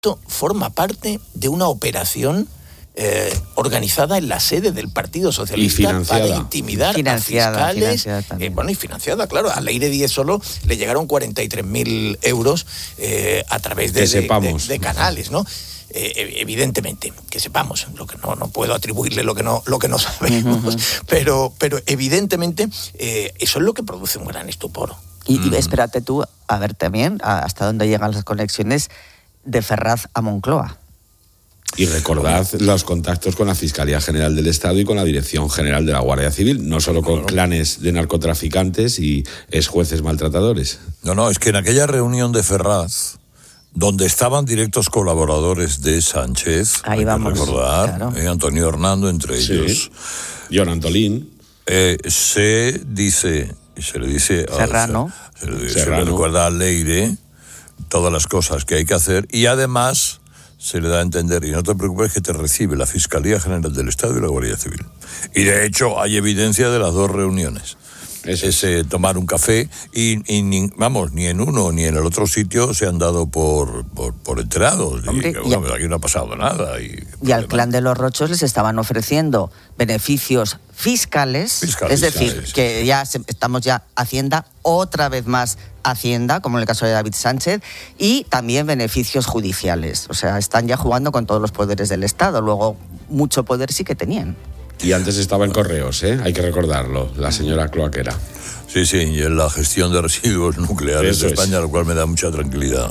esto forma parte de una operación organizada en la sede del Partido Socialista para intimidar a fiscales. Y financiada, claro. A Leire Díez solo le llegaron 43.000 euros a través de canales, ¿no? Evidentemente, que sepamos, lo que no puedo atribuirle lo que no sabemos, pero evidentemente eso es lo que produce un gran estupor. Y espérate tú a ver también hasta dónde llegan las conexiones de Ferraz a Moncloa. Y recordad los contactos con la Fiscalía General del Estado y con la Dirección General de la Guardia Civil, no solo con clanes de narcotraficantes y exjueces maltratadores. No, es que en aquella reunión de Ferraz, donde estaban directos colaboradores de Sánchez, ahí vamos, recordar, claro. Antonio Hernando entre ellos, John Antolín, se dice, y se le dice Serrano, se le recuerda a Leire todas las cosas que hay que hacer, y además se le da a entender, y no te preocupes, que te recibe la Fiscalía General del Estado y la Guardia Civil. Y de hecho hay evidencia de las dos reuniones. Ese tomar un café y ni en uno ni en el otro sitio se han dado por enterados. Hombre, aquí no ha pasado nada. Y al clan de los Rochos les estaban ofreciendo beneficios fiscales, es decir, que ya estamos Hacienda, otra vez más Hacienda, como en el caso de David Sánchez, y también beneficios judiciales. O sea, están ya jugando con todos los poderes del Estado. Luego, mucho poder sí que tenían. Y antes estaba en Correos, hay que recordarlo, la señora Cloaquera. Sí, y en la gestión de residuos nucleares de España, lo cual me da mucha tranquilidad.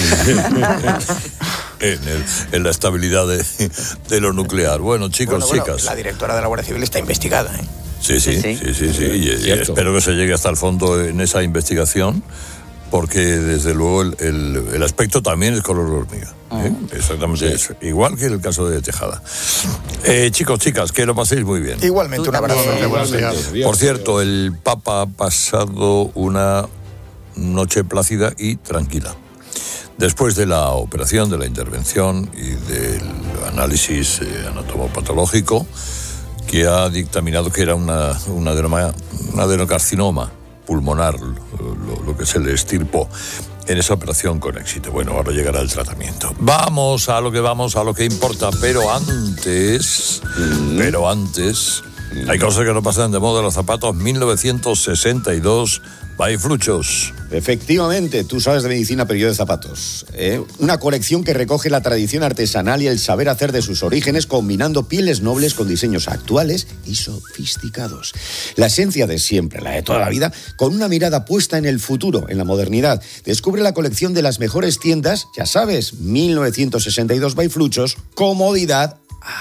en la estabilidad de lo nuclear. Bueno, chicos, chicas. La directora de la Guardia Civil está investigada, Sí. Y espero que se llegue hasta el fondo en esa investigación, porque desde luego el aspecto también es color de hormiga. Exactamente eso. Igual que en el caso de Tejada. Chicos, chicas, que lo paséis muy bien. Igualmente, un abrazo. Por cierto, el Papa ha pasado una noche plácida y tranquila. Después de la operación, de la intervención y del análisis anatomopatológico, que ha dictaminado que era un adenocarcinoma pulmonar, lo que se le extirpó en esa operación con éxito. Bueno, ahora llegará el tratamiento. Vamos a lo que importa, pero antes, hay cosas que no pasan de moda. Los zapatos 1962 by Fluchos. Efectivamente, tú sabes de medicina, pero yo de zapatos. Una colección que recoge la tradición artesanal y el saber hacer de sus orígenes, combinando pieles nobles con diseños actuales y sofisticados. La esencia de siempre, la de toda la vida, con una mirada puesta en el futuro, en la modernidad. Descubre la colección de las mejores tiendas, ya sabes, 1962 by Fluchos, comodidad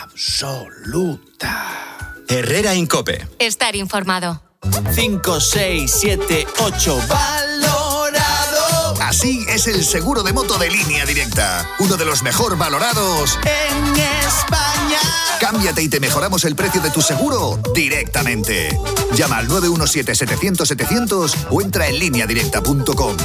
absoluta. Herrera Incope. Estar informado. 5, 6, 7, 8, valorado. Así es el seguro de moto de Línea Directa. Uno de los mejor valorados en España. Cámbiate y te mejoramos el precio de tu seguro directamente. Llama al 917-700-700 o entra en lineadirecta.com.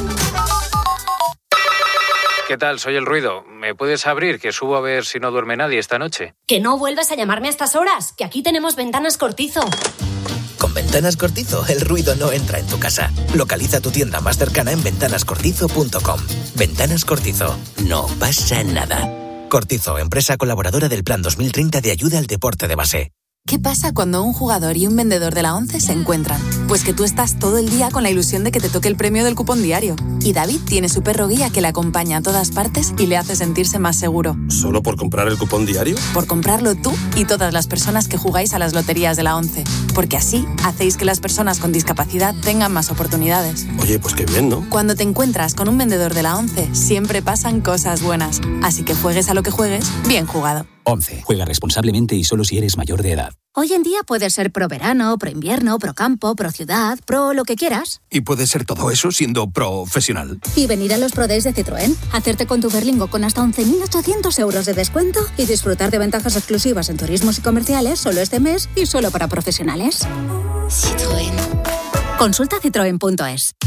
¿Qué tal? Soy El Ruido. ¿Me puedes abrir? Que subo a ver si no duerme nadie esta noche. Que no vuelvas a llamarme a estas horas, que aquí tenemos Ventanas Cortizo. Con Ventanas Cortizo, el ruido no entra en tu casa. Localiza tu tienda más cercana en ventanascortizo.com. Ventanas Cortizo. No pasa nada. Cortizo, empresa colaboradora del Plan 2030 de ayuda al deporte de base. ¿Qué pasa cuando un jugador y un vendedor de la ONCE se encuentran? Pues que tú estás todo el día con la ilusión de que te toque el premio del cupón diario. Y David tiene su perro guía que le acompaña a todas partes y le hace sentirse más seguro. ¿Solo por comprar el cupón diario? Por comprarlo tú y todas las personas que jugáis a las loterías de la ONCE. Porque así hacéis que las personas con discapacidad tengan más oportunidades. Oye, pues qué bien, ¿no? Cuando te encuentras con un vendedor de la ONCE, siempre pasan cosas buenas. Así que juegues a lo que juegues, bien jugado. ONCE. Juega responsablemente y solo si eres mayor de edad. Hoy en día puedes ser pro verano, pro invierno, pro campo, pro ciudad, pro lo que quieras. Y puedes ser todo eso siendo profesional. Y venir a los Pro Days de Citroën, hacerte con tu Berlingo con hasta 11.800 euros de descuento y disfrutar de ventajas exclusivas en turismos y comerciales solo este mes y solo para profesionales. Citroën. Consulta citroen.es.